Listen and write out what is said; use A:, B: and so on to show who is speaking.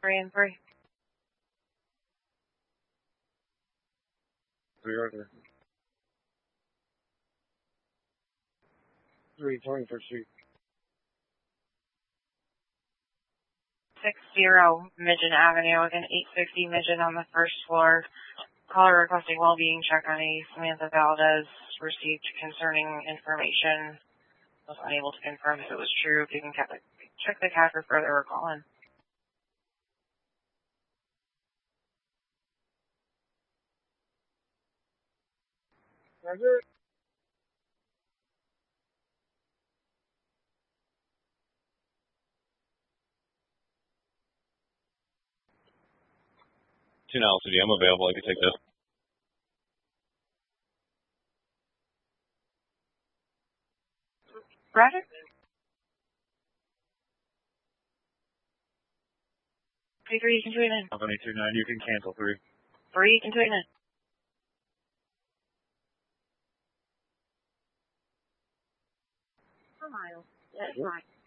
A: 3 and 3.
B: 3 Arthur. 3 21st Street.
A: 60 Midget Avenue, again 860 Midget on the first floor. Caller requesting well-being check on a Samantha Valdez, received concerning information. Was unable to confirm if it was true. If you can check the CAD for further or call in.
B: Roger.
C: City, I'm available. I can take this.
A: Roger. 3, you can tweet in.
B: Company 29, you can cancel 3.
A: 3, you can tweet in. 4 miles. That's right.